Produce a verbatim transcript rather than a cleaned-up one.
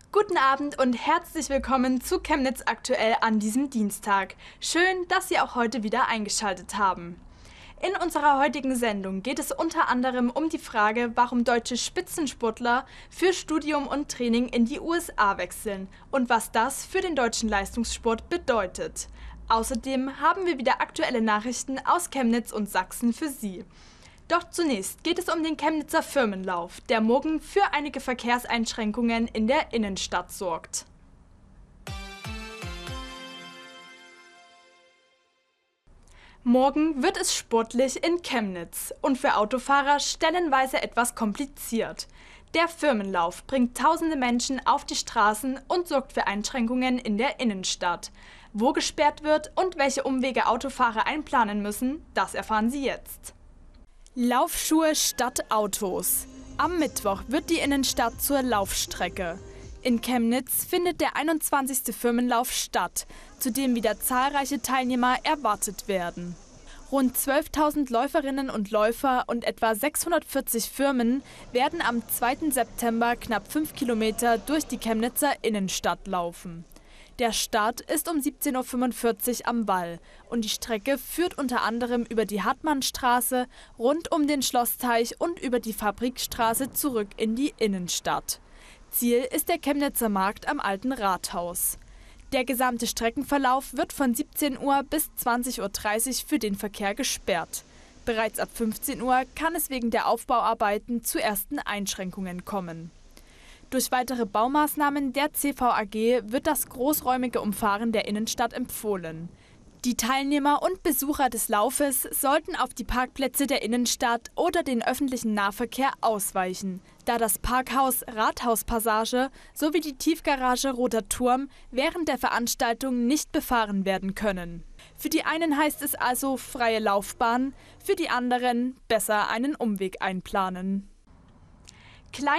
Guten Abend und herzlich willkommen zu Chemnitz aktuell an diesem Dienstag. Schön, dass Sie auch heute wieder eingeschaltet haben. In unserer heutigen Sendung geht es unter anderem um die Frage, warum deutsche Spitzensportler für Studium und Training in die U S A wechseln und was das für den deutschen Leistungssport bedeutet. Außerdem haben wir wieder aktuelle Nachrichten aus Chemnitz und Sachsen für Sie. Doch zunächst geht es um den Chemnitzer Firmenlauf, der morgen für einige Verkehrseinschränkungen in der Innenstadt sorgt. Morgen wird es sportlich in Chemnitz und für Autofahrer stellenweise etwas kompliziert. Der Firmenlauf bringt tausende Menschen auf die Straßen und sorgt für Einschränkungen in der Innenstadt. Wo gesperrt wird und welche Umwege Autofahrer einplanen müssen, das erfahren Sie jetzt. Laufschuhe statt Autos. Am Mittwoch wird die Innenstadt zur Laufstrecke. In Chemnitz findet der einundzwanzigste Firmenlauf statt, zu dem wieder zahlreiche Teilnehmer erwartet werden. Rund zwölftausend Läuferinnen und Läufer und etwa sechshundertvierzig Firmen werden am zweiten September knapp fünf Kilometer durch die Chemnitzer Innenstadt laufen. Der Start ist um siebzehn Uhr fünfundvierzig am Wall und die Strecke führt unter anderem über die Hartmannstraße, rund um den Schlossteich und über die Fabrikstraße zurück in die Innenstadt. Ziel ist der Chemnitzer Markt am Alten Rathaus. Der gesamte Streckenverlauf wird von siebzehn Uhr bis zwanzig Uhr dreißig für den Verkehr gesperrt. Bereits ab fünfzehn Uhr kann es wegen der Aufbauarbeiten zu ersten Einschränkungen kommen. Durch weitere Baumaßnahmen der C V A G wird das großräumige Umfahren der Innenstadt empfohlen. Die Teilnehmer und Besucher des Laufes sollten auf die Parkplätze der Innenstadt oder den öffentlichen Nahverkehr ausweichen, da das Parkhaus Rathauspassage sowie die Tiefgarage Roter Turm während der Veranstaltung nicht befahren werden können. Für die einen heißt es also freie Laufbahn, für die anderen besser einen Umweg einplanen. Kleine